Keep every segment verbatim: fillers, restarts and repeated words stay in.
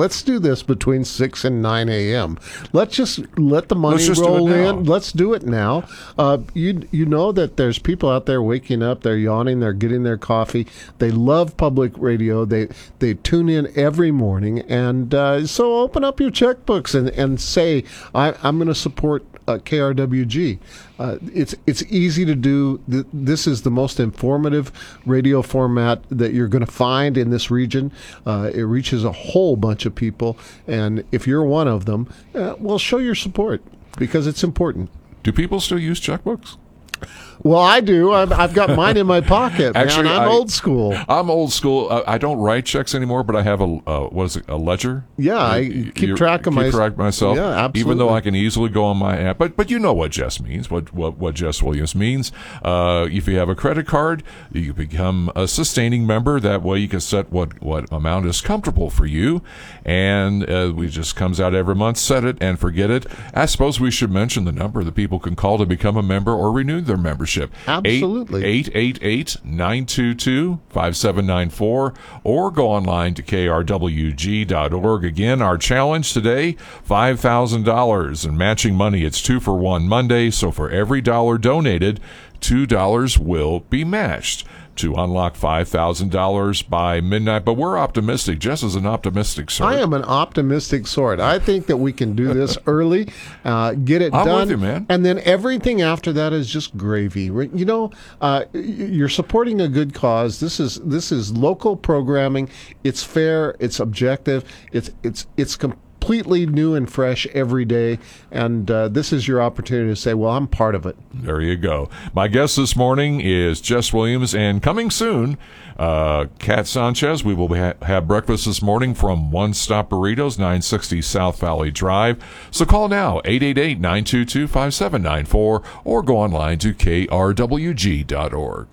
Let's do this between six and nine a.m. Let's just let the money Let's roll in. Let's do it now. Uh, you you know that there's people out there waking up, they're yawning, they're getting their coffee. They love public radio. They they tune in every morning, and uh, so open up your checkbooks and and say, I, I'm going to support uh, K R W G. Uh, it's it's easy to do. This is the most informative radio format that you're going to find in this region. Uh, it reaches a whole bunch of people, and if you're one of them, uh, well, show your support because it's important. Do people still use checkbooks? Well, I do. I've, I've got mine in my pocket. Actually, man. I'm I, old school. I'm old school. I, I don't write checks anymore, but I have a uh, what is it? A ledger. Yeah, I you, keep you, track of keep my, track myself. Yeah, absolutely. Even though I can easily go on my app, but but you know what Jess means. What what what Jess Williams means. Uh, if you have a credit card, you become a sustaining member. That way, you can set what what amount is comfortable for you, and uh, we just comes out every month. Set it and forget it. I suppose we should mention the number that people can call to become a member or renew their membership. Absolutely. eight eight eight, nine two two, five seven nine four or go online to K R W G dot org. Again, our challenge today, five thousand dollars in matching money. It's two for one Monday, so for every dollar donated, two dollars will be matched to unlock five thousand dollars by midnight. But we're optimistic. Jess is an optimistic sort. I am an optimistic sort. I think that we can do this early, uh, get it I'm done, with you, man. And then everything after that is just gravy. You know, uh, you're supporting a good cause. This is this is local programming. It's fair. It's objective. It's it's it's completely new and fresh every day, and uh, this is your opportunity to say, well, I'm part of it. There you go. My guest this morning is Jess Williams, and coming soon, uh, Kat Sanchez. We will ha- have breakfast this morning from One Stop Burritos, nine sixty South Valley Drive. So call now, eight eight eight, nine two two, five seven nine four, or go online to K R W G dot org.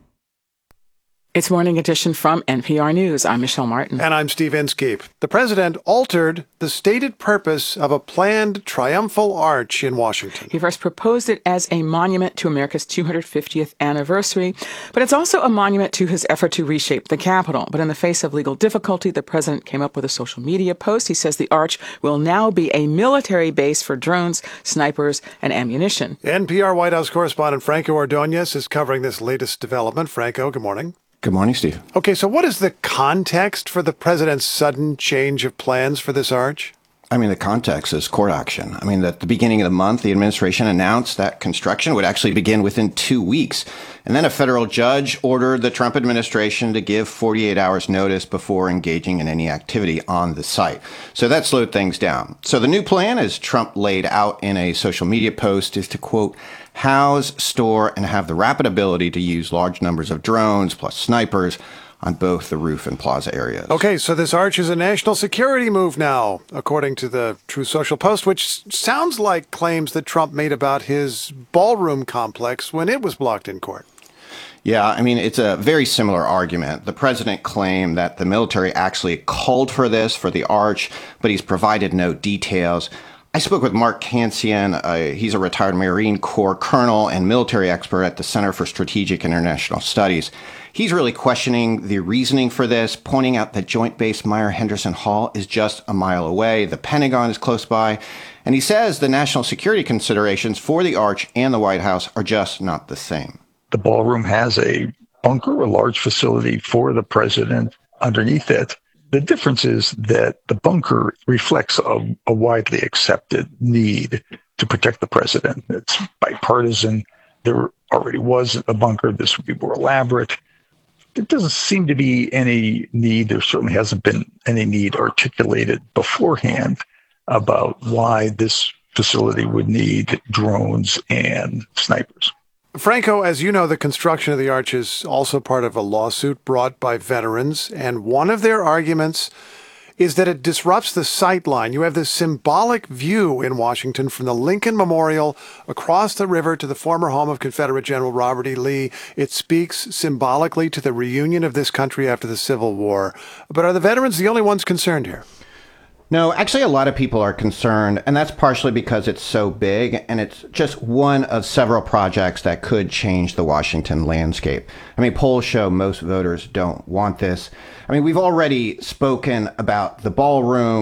It's Morning Edition from N P R News. I'm Michelle Martin. And I'm Steve Inskeep. The president altered the stated purpose of a planned triumphal arch in Washington. He first proposed it as a monument to America's two hundred fiftieth anniversary, but it's also a monument to his effort to reshape the Capitol. But in the face of legal difficulty, the president came up with a social media post. He says the arch will now be a military base for drones, snipers, and ammunition. N P R White House correspondent Franco Ordonez is covering this latest development. Franco, good morning. Good morning, Steve. Okay, so what is the context for the president's sudden change of plans for this arch? I mean, the context is court action. I mean, at the beginning of the month, the administration announced that construction would actually begin within two weeks. And then a federal judge ordered the Trump administration to give forty-eight hours notice before engaging in any activity on the site. So that slowed things down. So the new plan, as Trump laid out in a social media post, is to, quote, house, store, and have the rapid ability to use large numbers of drones plus snipers on both the roof and plaza areas. Okay, so this arch is a national security move now, according to the True Social Post, which sounds like claims that Trump made about his ballroom complex when it was blocked in court. Yeah, I mean, it's a very similar argument. The president claimed that the military actually called for this, for the arch, but he's provided no details. I spoke with Mark Cancian. Uh, he's a retired Marine Corps colonel and military expert at the Center for Strategic International Studies. He's really questioning the reasoning for this, pointing out that Joint Base Meier-Henderson Hall is just a mile away. The Pentagon is close by. And he says the national security considerations for the arch and the White House are just not the same. The ballroom has a bunker, a large facility for the president underneath it. The difference is that the bunker reflects a, a widely accepted need to protect the president. It's bipartisan. There already was a bunker. This would be more elaborate. There doesn't seem to be any need. There certainly hasn't been any need articulated beforehand about why this facility would need drones and snipers. Franco, as you know, the construction of the arch is also part of a lawsuit brought by veterans, and one of their arguments is that it disrupts the sight line. You have this symbolic view in Washington from the Lincoln Memorial across the river to the former home of Confederate General Robert E. Lee. It speaks symbolically to the reunion of this country after the Civil War. But are the veterans the only ones concerned here? No, actually, a lot of people are concerned, and that's partially because it's so big, and it's just one of several projects that could change the Washington landscape. I mean, polls show most voters don't want this. I mean, we've already spoken about the ballroom.